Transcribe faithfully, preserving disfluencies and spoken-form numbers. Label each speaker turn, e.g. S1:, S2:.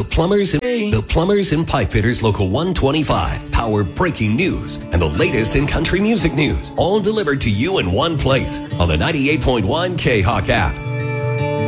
S1: Plumbers and the Plumbers and Pipe Fitters Local one twenty-five. Power breaking news and the latest in country music news, all delivered to you in one place on the ninety-eight point one K-Hawk app